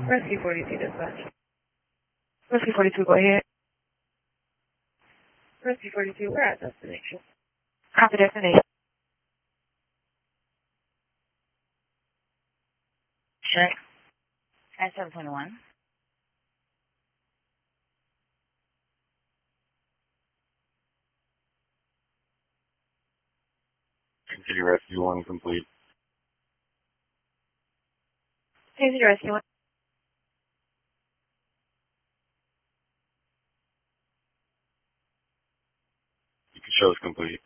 Rescue 42 dispatch. Rescue 42, go ahead. Rescue 42, we're at destination. Copy destination. Check. At 721. Continue rescue 1 complete. Continue rescue 1. You can show us complete.